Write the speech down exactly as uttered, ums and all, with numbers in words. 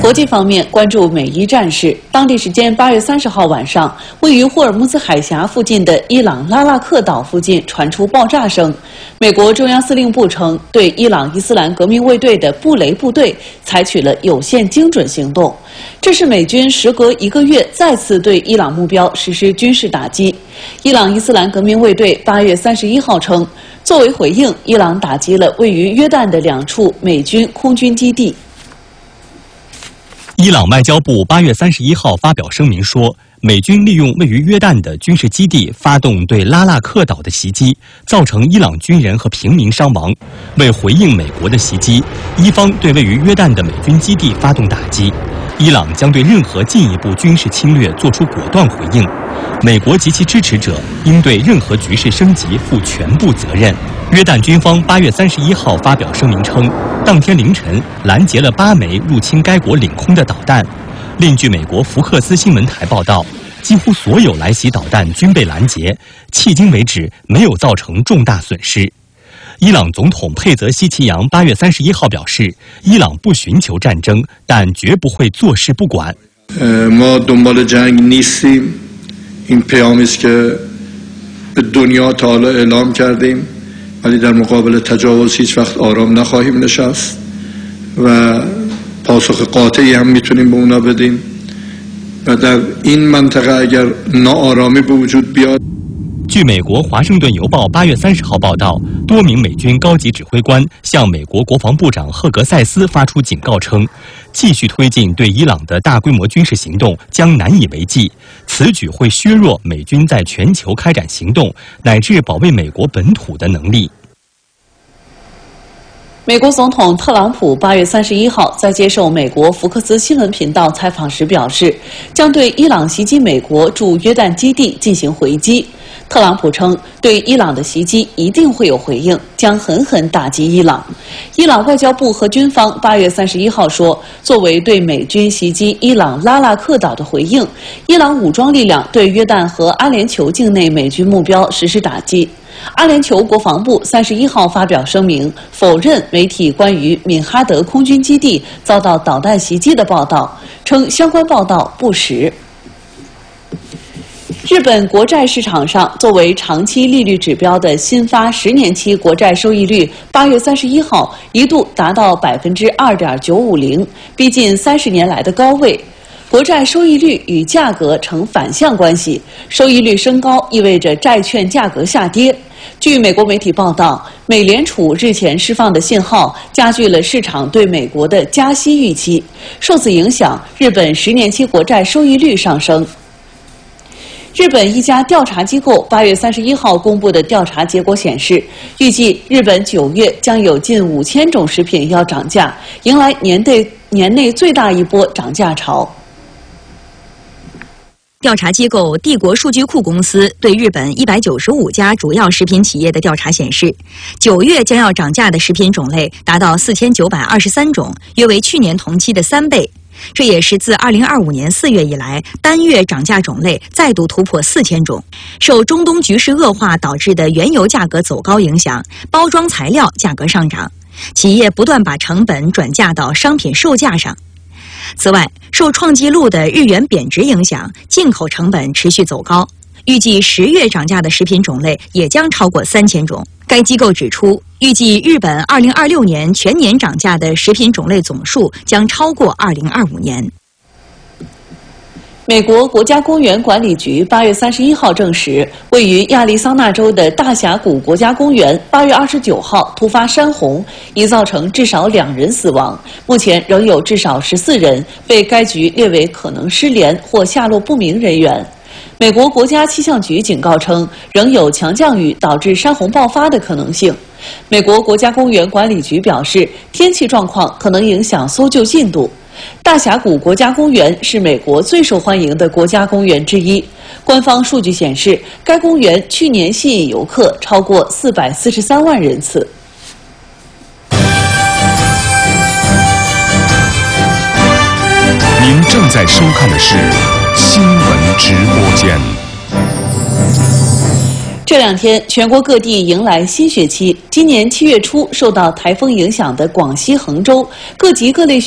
国际方面，关注美伊战事。当地时间八月三十号晚上，位于霍尔木兹海峡附近的伊朗拉腊克岛附近传出爆炸声。美国中央司令部称，对伊朗伊斯兰革命卫队的布雷部队采取了有限精准行动。这是美军时隔一个月再次对伊朗目标实施军事打击。伊朗伊斯兰革命卫队八月三十一号称，作为回应，伊朗打击了位于约旦的两处美军空军基地。 伊朗外交部八月三十一号发表声明说，美军利用位于约旦的军事基地发动对拉腊克岛的袭击，造成伊朗军人和平民伤亡。为回应美国的袭击，伊方对位于约旦的美军基地发动打击。伊朗将对任何进一步军事侵略作出果断回应。美国及其支持者应对任何局势升级负全部责任。约旦军方八月三十一号发表声明称，当天凌晨拦截了八枚入侵该国领空的导弹。另据美国福克斯新闻台报道，几乎所有来袭导弹均被拦截，迄今为止没有造成重大损失。伊朗总统佩泽希奇扬八月三十一号表示，伊朗不寻求战争，但绝不会坐视不管。 呃，ما دنبال جنگ نیستیم. این پیامی است که به دنیا تا حالا اعلام کردیم. ولی در مقابل تجاوز هیچ وقت آرام نخواهیم نشست و پاسخ قاطعی هم میتونیم به اونا بدیم و در این منطقه اگر ناآرامی به وجود بیاد。 据美国《华盛顿邮报》八月三十号报道，多名美军高级指挥官向美国国防部长赫格塞斯发出警告称，继续推进对伊朗的大规模军事行动将难以为继，此举会削弱美军在全球开展行动乃至保卫美国本土的能力。 美国总统特朗普八月三十一号在接受美国福克斯新闻频道采访时表示，将对伊朗袭击美国驻约旦基地进行回击。特朗普称，对伊朗的袭击一定会有回应，将狠狠打击伊朗。伊朗外交部和军方八月三十一号说，作为对美军袭击伊朗拉腊克岛的回应，伊朗武装力量对约旦和阿联酋境内美军目标实施打击。阿联酋国防部三十一号发表声明，否认媒体关于敏哈德空军基地遭到导弹袭击的报道，称相关报道不实。日本国债市场上，作为长期利率指标的新发十年期国债收益率，八月三十一号一度达到百分之二点九五零，逼近三十年来的高位。国债收益率与价格呈反向关系，收益率升高意味着债券价格下跌。据美国媒体报道，美联储日前释放的信号加剧了市场对美国的加息预期，受此影响，日本十年期国债收益率上升。日本一家调查机构八月三十一号公布的调查结果显示，预计日本九月将有近五千种食品要涨价，迎来年内年内最大一波涨价潮。 调查机构帝国数据库公司对日本一百九十五家主要食品企业的调查显示，九月将要涨价的食品种类达到四千九百二十三种，约为去年同期的三倍。这也是自二零二五年四月以来，单月涨价种类再度突破四千种。受中东局势恶化导致的原油价格走高影响，包装材料价格上涨，企业不断把成本转嫁到商品售价上。此外，受创纪录的日元贬值影响，进口成本持续走高。预计十月涨价的食品种类也将超过三千种。该机构指出，预计日本二零二六年全年涨价的食品种类总数将超过二零二五年。 美国国家公园管理局八月三十一号证实，位于亚利桑那州的大峡谷国家公园八月二十九号突发山洪，已造成至少两人死亡，目前仍有至少十四人被该局列为可能失联或下落不明人员。美国国家气象局警告称，仍有强降雨导致山洪爆发的可能性。美国国家公园管理局表示，天气状况可能影响搜救进度。大峡谷国家公园是美国最受欢迎的国家公园之一。官方数据显示，该公园去年吸引游客超过四百四十三万人次。 您正在收看的是新闻直播间。 这两天，全国各地迎来新学期。今年七月初，受到台风影响的广西衡州，各级各类